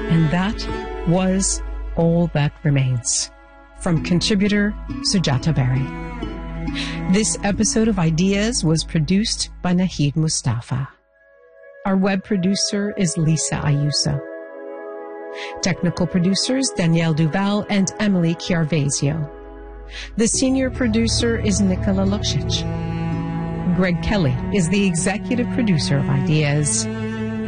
And that was All That Remains, from contributor Sujata Berry. This episode of Ideas was produced by Nahid Mustafa. Our web producer is Lisa Ayuso. Technical producers Danielle Duval and Emily Chiarvesio. The senior producer is Nikola Luksic. Greg Kelly is the executive producer of Ideas.